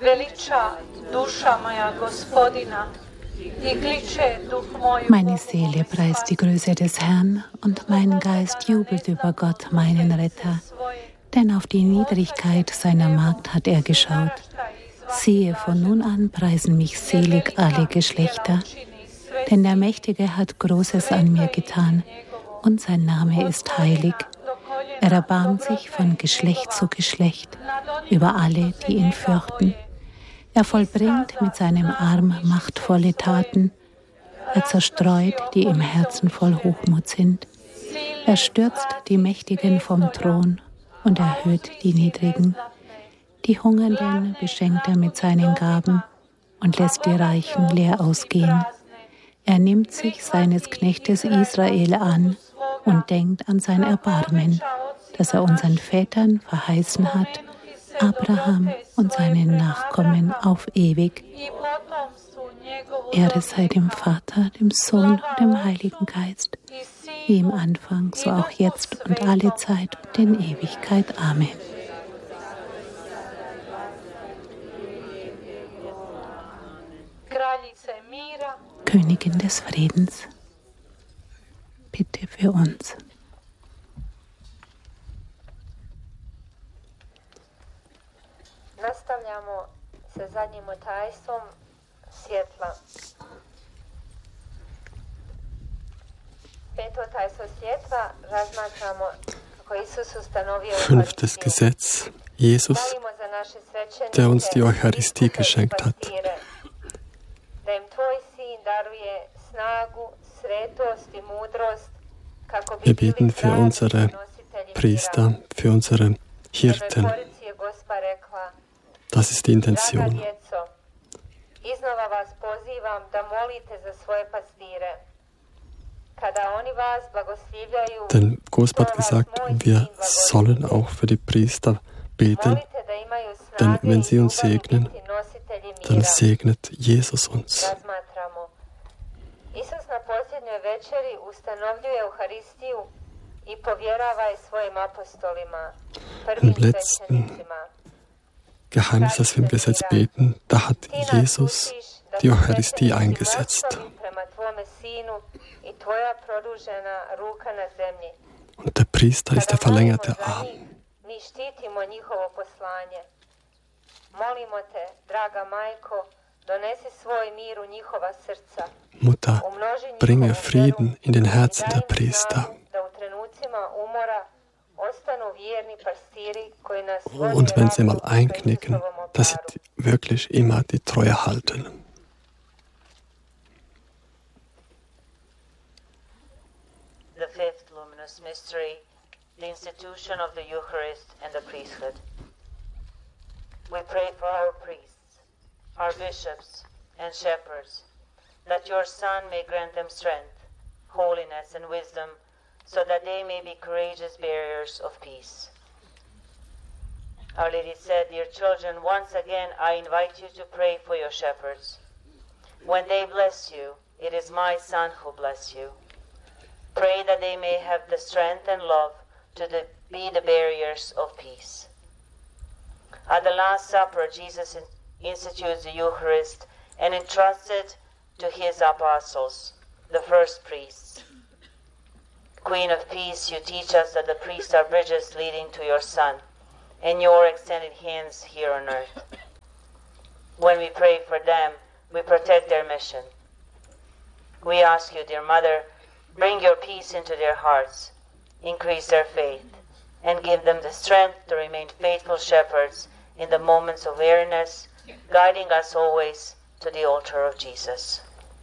Meine Seele preist die Größe des Herrn und mein Geist jubelt über Gott, meinen Retter. Denn auf die Niedrigkeit seiner Magd hat er geschaut. Siehe, von nun an preisen mich selig alle Geschlechter. Denn der Mächtige hat Großes an mir getan, und sein Name ist heilig. Er erbarmt sich von Geschlecht zu Geschlecht über alle, die ihn fürchten. Er vollbringt mit seinem Arm machtvolle Taten. Er zerstreut, die im Herzen voll Hochmut sind. Er stürzt die Mächtigen vom Thron und erhöht die Niedrigen. Die Hungernden beschenkt er mit seinen Gaben und lässt die Reichen leer ausgehen. Er nimmt sich seines Knechtes Israel an und denkt an sein Erbarmen, das er unseren Vätern verheißen hat, Abraham und seinen Nachkommen auf ewig. Ehre sei dem Vater, dem Sohn und dem Heiligen Geist, wie im Anfang, so auch jetzt und alle Zeit und in Ewigkeit. Amen. Königin des Friedens, bitte für uns. Nastavljamo sa zadnjim tajstvom svjetla. Peto tajstvo svjetla razmatramo kako Isus ustanovio Fünftes Gesetz, Jesus, der uns die Eucharistie geschenkt hat. Wir beten für unsere Priester, für unsere Hirten. Das ist die Intention. Denn Gott hat gesagt, wir sollen auch für die Priester beten, denn wenn sie uns segnen, dann segnet Jesus uns. Im letzten Geheimnis, das wir im Gesetz beten, da hat Jesus die Eucharistie eingesetzt. Und der Priester ist der verlängerte Arm. Mutter, bringe Frieden in den Herzen der Priester. Und wenn sie mal einknicken, dass sie wirklich immer die Treue halten. The fifth luminous mystery, the institution of the Eucharist and the priesthood. We pray for our priests, our bishops and shepherds, that your Son may grant them strength, holiness and wisdom, so that they may be courageous bearers of peace. Our Lady said, dear children, once again I invite you to pray for your shepherds. When they bless you, it is my Son who bless you. Pray that they may have the strength and love to be the bearers of peace. At the Last Supper, Jesus institutes the Eucharist and entrusts it to his apostles, the first priests. Queen of Peace, you teach us that the priests are bridges leading to your Son and your extended hands here on earth. When we pray for them, we protect their mission. We ask you, dear Mother, bring your peace into their hearts, increase their faith, and give them the strength to remain faithful shepherds in the moments of weariness, guiding us always to the altar of Jesus.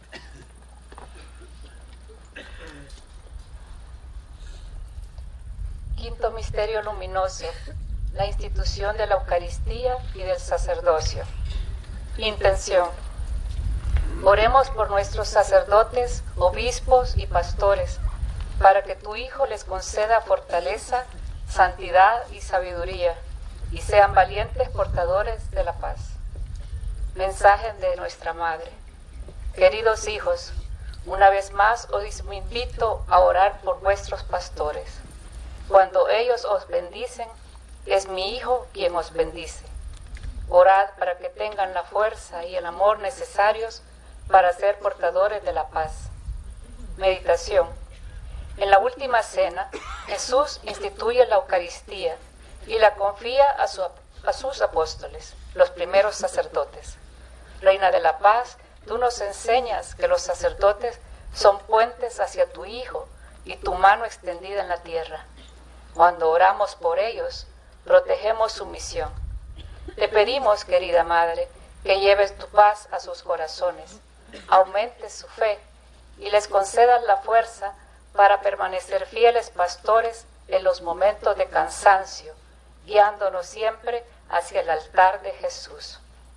Quinto misterio luminoso, la institución de la Eucaristía y del sacerdocio. Intención. Oremos por nuestros sacerdotes, obispos y pastores, para que tu Hijo les conceda fortaleza, santidad y sabiduría, y sean valientes portadores de la paz. Mensaje de nuestra Madre. Queridos hijos, una vez más os invito a orar por vuestros pastores. Cuando ellos os bendicen, es mi Hijo quien os bendice. Orad para que tengan la fuerza y el amor necesarios para ser portadores de la paz. Meditación. En la última cena, Jesús instituye la Eucaristía y la confía a sus apóstoles, los primeros sacerdotes. Reina de la paz, tú nos enseñas que los sacerdotes son puentes hacia tu Hijo y tu mano extendida en la tierra. Cuando oramos por ellos, protegemos su misión. Te pedimos, querida Madre, que lleves tu paz a sus corazones, aumentes su fe y les concedas la fuerza para permanecer fieles pastores en los momentos de cansancio, guiándonos siempre hacia el altar de Jesús.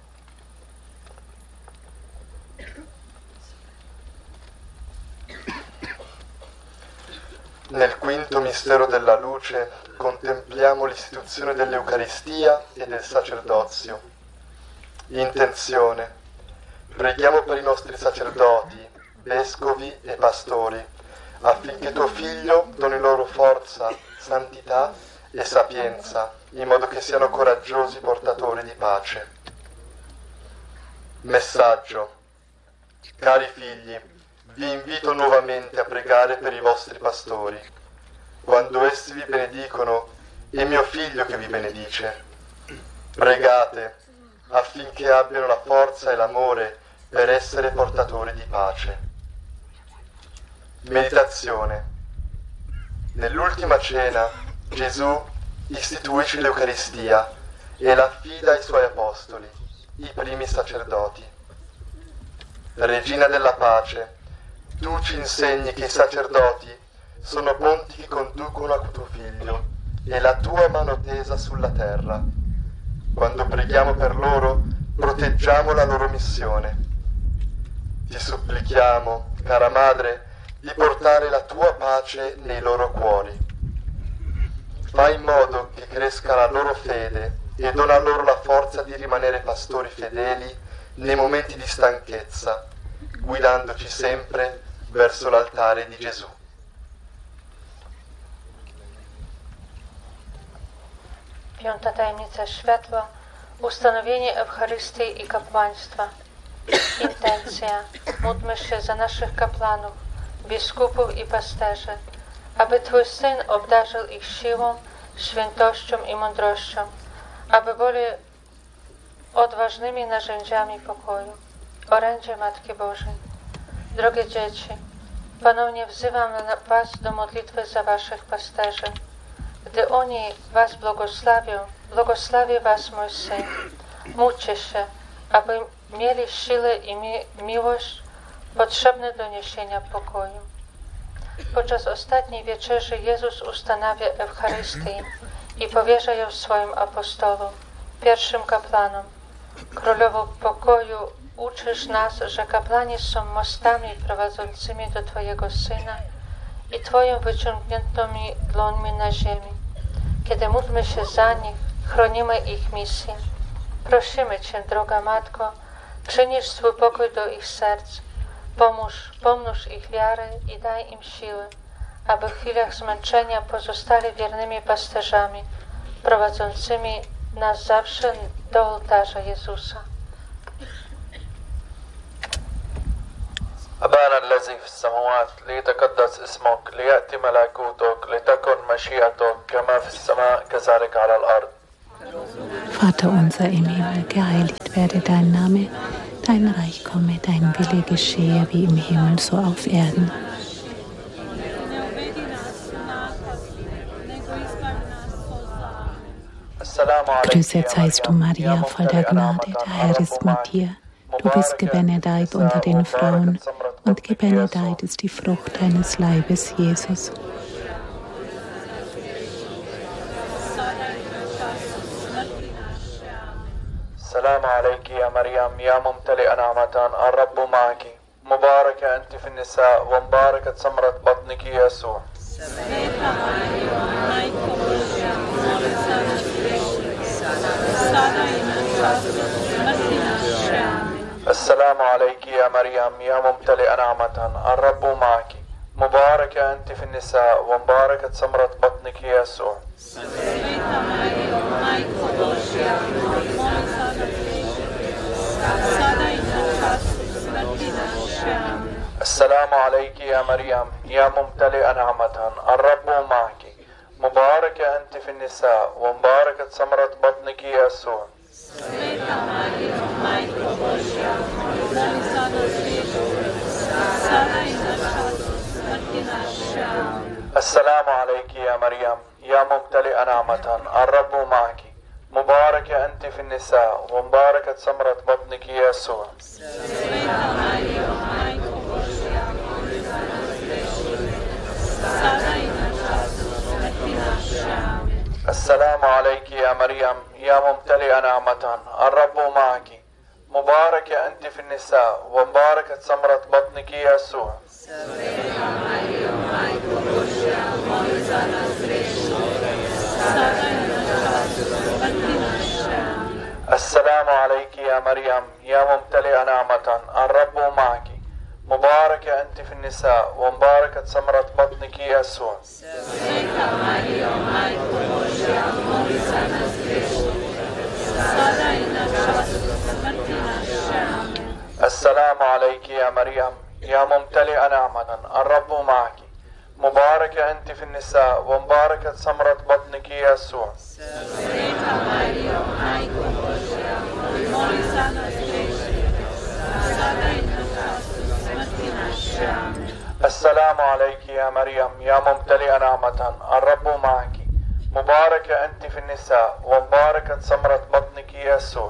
Nel quinto mistero della luce contempliamo l'istituzione dell'Eucaristia e del sacerdozio. Intenzione. Preghiamo per i nostri sacerdoti, vescovi e pastori, affinché tuo Figlio doni loro forza, santità e sapienza, in modo che siano coraggiosi portatori di pace. Messaggio. Cari figli, vi invito nuovamente a pregare per i vostri pastori. Quando essi vi benedicono, è mio Figlio che vi benedice. Pregate affinché abbiano la forza e l'amore per essere portatori di pace. Meditazione. Nell'ultima cena Gesù istituisce l'Eucaristia e la affida ai suoi apostoli, i primi sacerdoti. Regina della pace, tu ci insegni che i sacerdoti sono ponti che conducono a tuo Figlio e la tua mano tesa sulla terra. Quando preghiamo per loro, proteggiamo la loro missione. Ti supplichiamo, cara Madre, di portare la tua pace nei loro cuori. Fai in modo che cresca la loro fede e dona loro la forza di rimanere pastori fedeli nei momenti di stanchezza, guidandoci sempre verso l'altare di Gesù. Piąta tajemnica światła, ustanowienie Eucharystii i kapłaństwa. Intencja. Módlmy się za naszych kapłanów, biskupów i pasterzy, aby Twój Syn obdarzył ich siłą, świętością i mądrością, aby byli odważnymi narzędziami pokoju. Orędzie Matki Bożej. Drogie dzieci, ponownie wzywam Was do modlitwy za Waszych pasterzy. Gdy oni Was błogosławią, błogosławi Was mój Syn. Módlcie się, aby mieli siłę i miłość potrzebne do niesienia pokoju. Podczas ostatniej wieczerzy Jezus ustanawia Eucharystię i powierza ją swoim apostolom, pierwszym kapłanom. Królowo pokoju, uczysz nas, że kapłani są mostami prowadzącymi do Twojego Syna i Twoją wyciągniętymi dłońmi na ziemi. Kiedy módlmy się za nich, chronimy ich misję. Prosimy Cię, droga Matko, przynieś swój pokój do ich serc, pomnóż ich wiarę i daj im siły, aby w chwilach zmęczenia pozostali wiernymi pasterzami, prowadzącymi nas zawsze do ołtarza Jezusa. أبانا الذي في السماوات ليتقدس اسمك ليأتي ملكوتك لتكن مشيئتك كما في السماء كذلك على الأرض. Vater unser im Himmel, geheiligt werde dein Name, dein Reich komme, dein Wille geschehe wie im Himmel, so auf Erden. Grüßet seist du, Maria, voll der Gnade, der Herr ist mit dir. Du bist gebenedeit unter den Frauen und gebenedeit ist die Frucht deines Leibes, Jesus. السلام عليك يا مريم يا ممتلئة نعمة الرب معك مباركة أنت في النساء ومباركة ثمرة بطنك يسوع. السلام عليك يا مريم يا ممتلئة نعمة الرب معك مباركة أنت في النساء ومباركة ثمرة بطنك يسوع. السلام عليك يا مريم يا ممتلئة نعمة الرب معك مباركة أنت في النساء ومباركة ثمرة بطنك يسوع. السلام عليك يا مريم يا ممتلئة نعمة الرب معك مباركة أنت في النساء ومباركة ثمرة بطنك يسوع. السلام عليك يا مريم يا ممتلئة نعمة الرب معك مباركة أنت في النساء ومباركة ثمرة بطنك يسوع. السلام عليك يا مريم يا ممتلئة نعمة الرب معك مباركة أنت في النساء ومباركة ثمرة بطنك يسوع. السلام عليك يا مريم يا ممتلئة نعمة الرب معك مباركة أنت في النساء ومباركة ثمرة بطنك يسوع. السلام عليك يا مريم يا ممتلئة نعمة الرب معك مباركة أنت في النساء ومباركة ثمرة بطنك يسوع.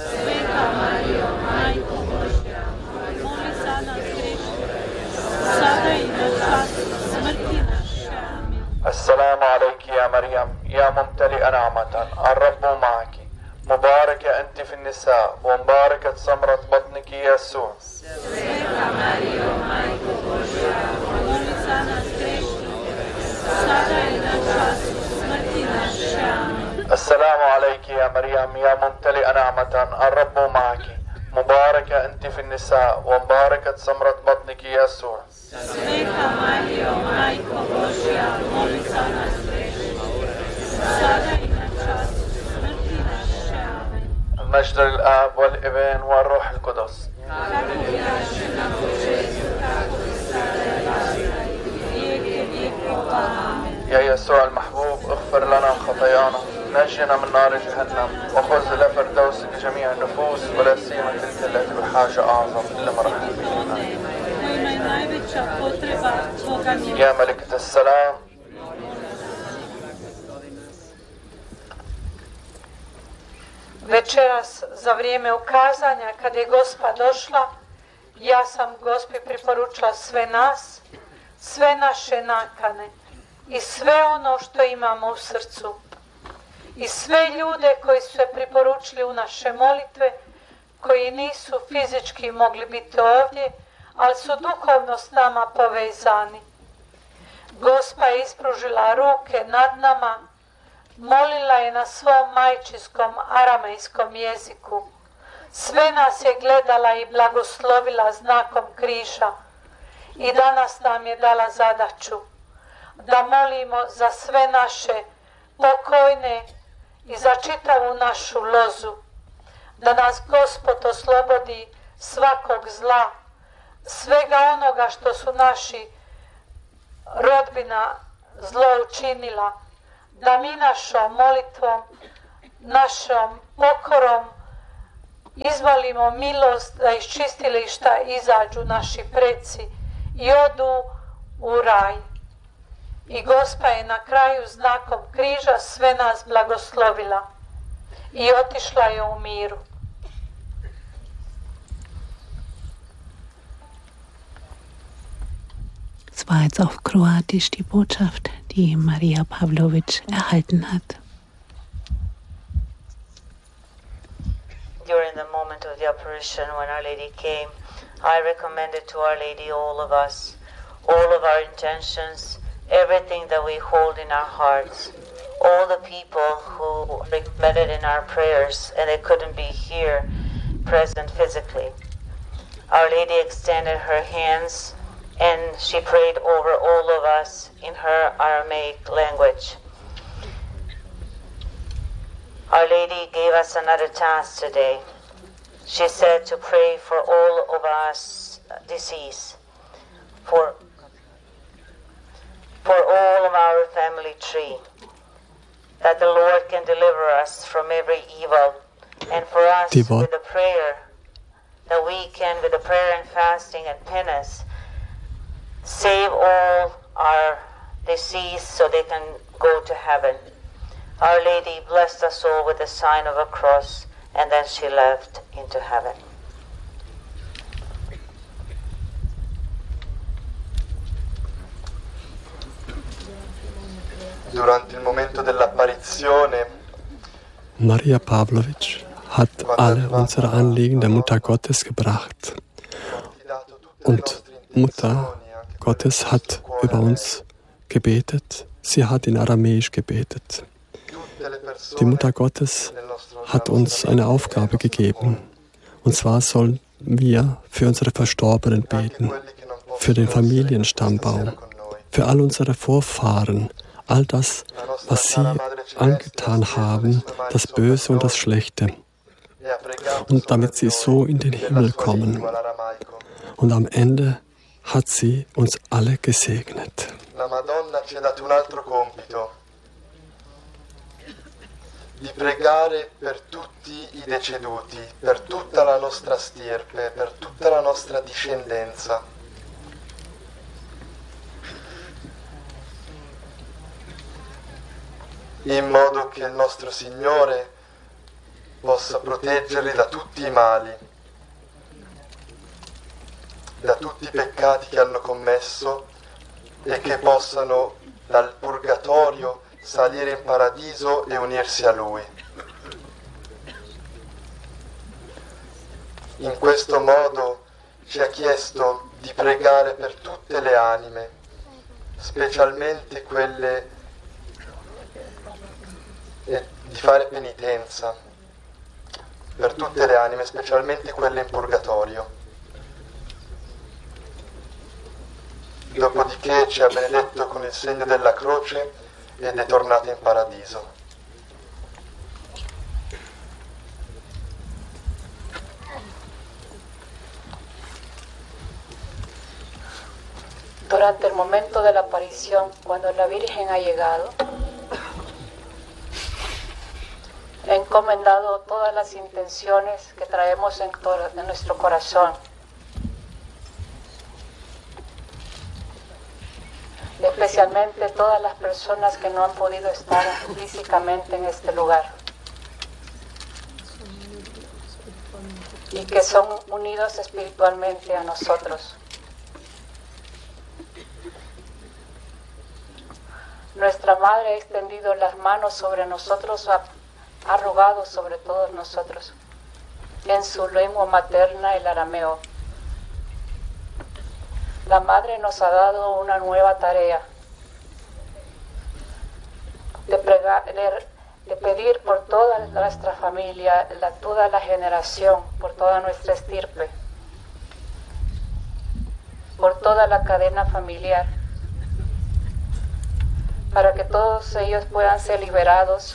السلام عليك يا مريم يا ممتلئة نعمة الرب معك مباركة أنت في النساء ومباركة ثمرة بطنك يسوع. السلام عليك يا مريم يا ممتلئة نعمة الرب معك مباركة أنت في النساء ومباركة ثمرة بطنك يسوع. المجد للآب والابن والروح القدس. يا يسوع المحبوب اغفر لنا خطايانا نجنا من نار جهنم وخذ إلى فردوسك جميع النفوس ولا سيما تلك التي بحاجة أعظم إلى مرحمتك. يا ملكة السلام Večeras za vrijeme ukazanja kada je Gospa došla, ja sam Gospi preporučila sve nas, sve naše nakane i sve ono što imamo u srcu i sve ljude koji su se preporučili u naše molitve, koji nisu fizički mogli biti ovdje, ali su duhovno s nama povezani. Gospa je ispružila ruke nad nama, molila je na svom majčinskom aramejskom jeziku. Sve nas je gledala i blagoslovila znakom križa i danas nam je dala zadaću da molimo za sve naše pokojne i za čitavu našu lozu, da nas Gospod oslobodi svakog zla, svega onoga što su naši rodbina zlo učinila, da mi našom molitvom, našom pokorom izvolimo milost da iz čistilišta izađu naši preci i odu u raj. I Gospa je na kraju znakom križa sve nas blagoslovila i otišla je u miru. Es war jetzt auf Kroatisch die Botschaft, die Maria Pavlović erhalten hat. During the moment of the apparition when Our Lady came, I recommended to Our Lady all of us, all of our intentions, everything that we hold in our hearts, all the people who recommended in our prayers and they couldn't be here present physically. Our Lady extended her hands and she prayed over all of us in her Aramaic language. Our Lady gave us another task today. She said to pray for all of us deceased. for all of our family tree, that the Lord can deliver us from every evil, and for us with the prayer, that we can, with the prayer and fasting and penance, save all our deceased so they can go to heaven. Our Lady blessed us all with the sign of a cross, and then she left into heaven. Durante il momento dell'apparizione, Maria Pavlovic hat alle unsere Anliegen der Mutter Gottes gebracht. Und Mutter Gottes hat über uns gebetet. Sie hat in Aramäisch gebetet. Die Mutter Gottes hat uns eine Aufgabe gegeben. Und zwar sollen wir für unsere Verstorbenen beten, für den Familienstammbaum, für all unsere Vorfahren, all das, was sie angetan haben, das Böse und das Schlechte. Und damit sie so in den Himmel kommen. Und am Ende hat sie uns alle gesegnet. La Madonna ci ha dato un altro compito, di pregare per tutti i deceduti, per tutta la nostra stirpe, per tutta la nostra discendenza. In modo che il nostro Signore possa proteggerli da tutti i mali, da tutti i peccati che hanno commesso e che possano dal purgatorio salire in paradiso e unirsi a Lui. In questo modo ci ha chiesto di pregare per tutte le anime, specialmente quelle, e di fare penitenza per tutte le anime, specialmente quelle in purgatorio. Dopodiché ci ha benedetto con il segno della croce ed è tornato in paradiso. Durante el momento de la aparición, cuando la Virgen ha llegado, he encomendado todas las intenciones que traemos en nuestro corazón. Especialmente todas las personas que no han podido estar físicamente en este lugar y que son unidos espiritualmente a nosotros. Nuestra Madre ha extendido las manos sobre nosotros, ha rogado sobre todos nosotros en su lengua materna, el arameo. La Madre nos ha dado una nueva tarea de pedir por toda nuestra familia, toda la generación, por toda nuestra estirpe, por toda la cadena familiar, para que todos ellos puedan ser liberados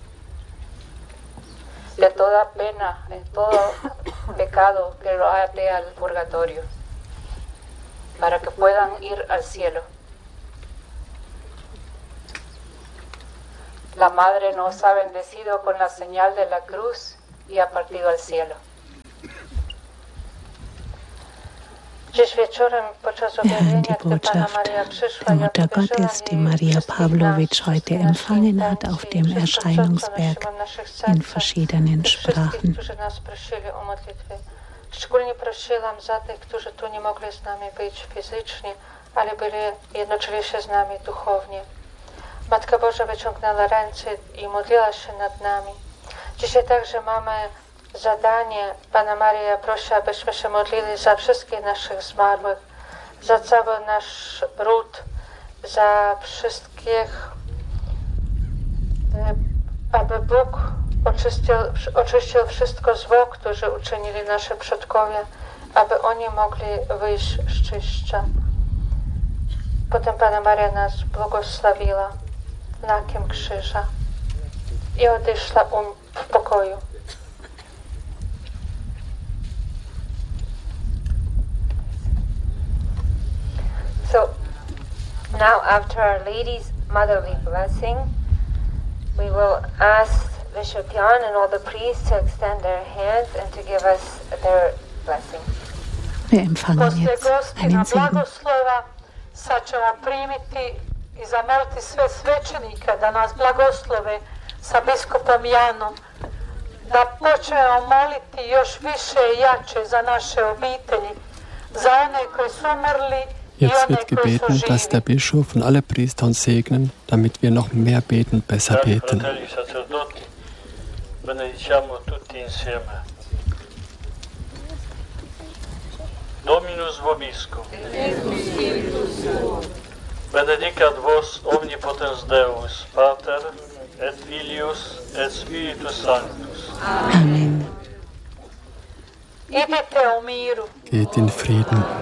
de toda pena, de todo pecado que lo ate al purgatorio, para que puedan ir al cielo. La Madre nos ha bendecido con la señal de la cruz y ha partido al cielo. Wir hören die Botschaft der Mutter Gottes, die Maria Pavlovic heute empfangen hat auf dem Erscheinungsberg in verschiedenen Sprachen. Szczególnie prosiłam za tych, którzy tu nie mogli z nami być fizycznie, ale byli jednoczyli z nami duchownie. Matka Boża wyciągnęła ręce i modliła się nad nami. Dzisiaj także mamy zadanie. Pana Maria prosi, abyśmy się modlili za wszystkich naszych zmarłych, za cały nasz ród, za wszystkich, aby Bóg oczyścił wszystko zło, którzy uczynili nasze przodkowie, aby oni mogli wyjść z czyścia. Potem Pana Maria nas błogosławiła znakiem krzyża i odeszła w pokoju. Now, after Our Lady's motherly blessing, we will ask Bishop Jan and all the priests to extend their hands and to give us their blessing. Wir empfangen jetzt einen Segen. Sad ćemo primiti i zamoliti sve svećenike da nas blagoslove sa biskupom Janom, da počnemo moliti još više i jače za naše obitelji, za one koji su umrli. Jetzt wird gebeten, dass der Bischof und alle Priester uns segnen, damit wir noch mehr beten, besser beten. Dominus vobiscum. Benedicat vos omnipotens Deus, Pater, et Filius, et Spiritus Sanctus. Amen. Idite u miru. Geht in Frieden.